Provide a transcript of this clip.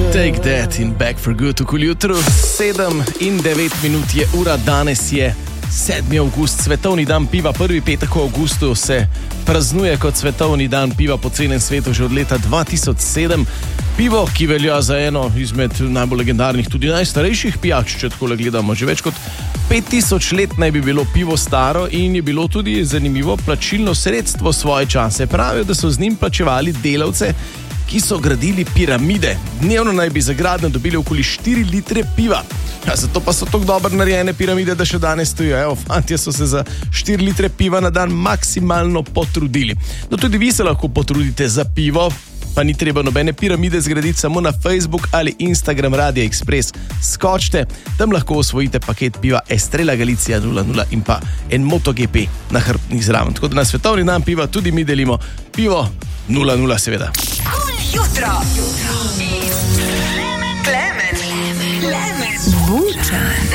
Take that in back for good v jutru. 7 in 9 minut je ura, danes je 7. avgust, svetovni dan piva. Prvi petek v avgustu se praznuje kot svetovni dan piva po celem svetu že od leta 2007. Pivo, ki velja za eno izmed najbolj legendarnih, tudi najstarejših pijač, če tako gledamo. Že več kot 5000 let naj bi bilo pivo staro in je bilo tudi zanimivo plačilno sredstvo svoje čase. Pravijo, da so z njim plačevali delavce, ki so gradili piramide. Dnevno naj bi za gradnjo dobili okoli 4 litre piva. Ja, zato pa so tako dobro narejene piramide, da še danes stojijo. Evo, fantje so se za 4 litre piva na dan maksimalno potrudili. No, tudi vi se lahko potrudite za pivo, pa ni treba nobene piramide zgraditi, samo na Facebook ali Instagram Radia Express skočite, tam lahko osvojite paket piva Estrela Galicia 00 in pa en MotoGP na hrbtnih zraven. Tako da na svetovni dan piva tudi mi delimo pivo 00 seveda. Jutro. Klemen. Bulčan.